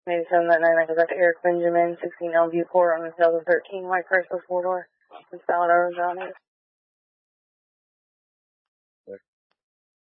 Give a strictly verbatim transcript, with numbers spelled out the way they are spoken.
Maybe send that nine nine back to Eric Benjamin, sixteen Elmview Court on the two thousand thirteen white Chrysler four door in Salado, Arizona.